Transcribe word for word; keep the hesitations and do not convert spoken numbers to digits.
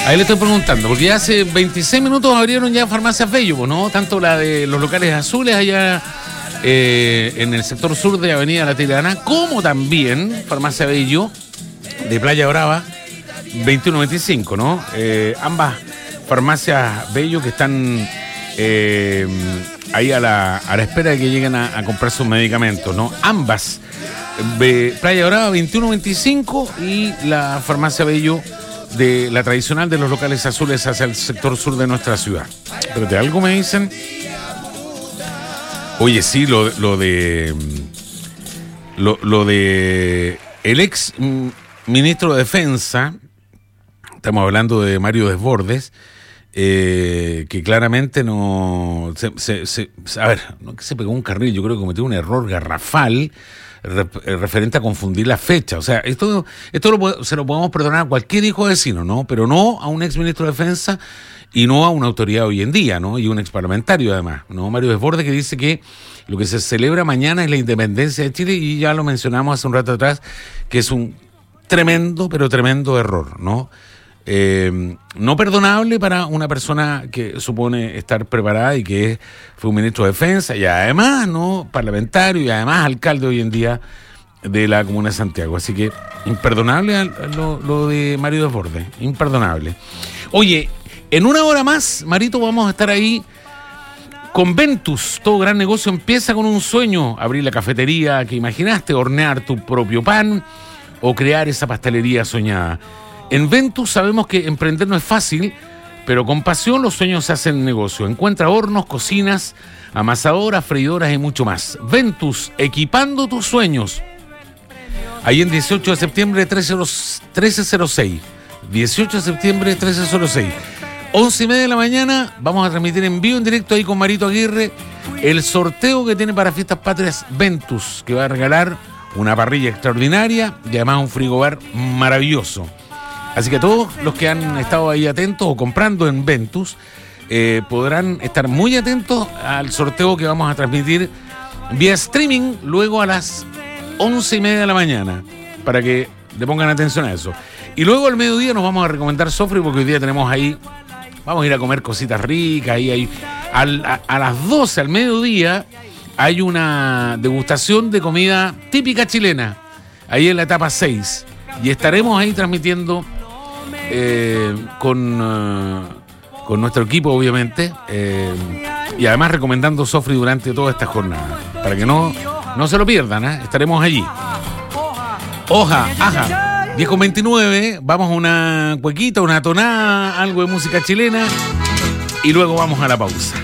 Ahí le estoy preguntando, porque ya hace veintiséis minutos abrieron ya Farmacias Bello, ¿no? Tanto la de los locales azules allá eh, en el sector sur de Avenida La Tirana, como también Farmacia Bello de Playa Brava, veintiuno veinticinco, ¿no? Eh, ambas farmacias Bello que están eh, ahí a la, a la espera de que lleguen a, a comprar sus medicamentos, ¿no? Ambas, eh, Playa Brava veintiuno veinticinco y la Farmacia Bello de la tradicional de los locales azules hacia el sector sur de nuestra ciudad. Pero de algo me dicen. Oye, sí, lo, lo de lo, lo de el ex ministro de Defensa, estamos hablando de Mario Desbordes, eh, que claramente no se, se, se, a ver, no es que se pegó un carril, yo creo que cometió un error garrafal referente a confundir la fecha. O sea, esto esto lo, se lo podemos perdonar a cualquier hijo de vecino, ¿no? Pero no a un ex ministro de Defensa y no a una autoridad hoy en día, ¿no? Y un ex parlamentario además, ¿no? Mario Desbordes, que dice que lo que se celebra mañana es la independencia de Chile, y ya lo mencionamos hace un rato atrás, que es un tremendo, pero tremendo error, ¿no? Eh, no perdonable para una persona que supone estar preparada y que fue un ministro de Defensa y además no parlamentario y además alcalde hoy en día de la Comuna de Santiago. Así que imperdonable lo, lo de Mario Desbordes, imperdonable. Oye, en una hora más, Marito, vamos a estar ahí con Ventus. Todo gran negocio empieza con un sueño: abrir la cafetería que imaginaste, hornear tu propio pan o crear esa pastelería soñada. En Ventus sabemos que emprender no es fácil, pero con pasión los sueños se hacen negocio. Encuentra hornos, cocinas, amasadoras, freidoras y mucho más. Ventus, equipando tus sueños. Ahí en dieciocho de septiembre, trece cero seis. dieciocho de septiembre, trece cero seis. once y media de la mañana, vamos a transmitir en vivo, en directo ahí con Marito Aguirre, el sorteo que tiene para Fiestas Patrias Ventus, que va a regalar una parrilla extraordinaria y además un frigobar maravilloso. Así que todos los que han estado ahí atentos o comprando en Ventus eh, podrán estar muy atentos al sorteo que vamos a transmitir vía streaming luego a las once y media de la mañana, para que le pongan atención a eso. Y luego al mediodía nos vamos a recomendar Sofri, porque hoy día tenemos ahí, vamos a ir a comer cositas ricas. Ahí hay, al, a, a las doce al mediodía hay una degustación de comida típica chilena, ahí en la etapa seis. Y estaremos ahí transmitiendo eh, con, uh, con nuestro equipo, obviamente, eh, y además recomendando Sofri durante toda esta jornada, para que no, no se lo pierdan, ¿eh? Estaremos allí. Oja, aja, diez con veintinueve, vamos a una cuequita, una tonada, algo de música chilena, y luego vamos a la pausa.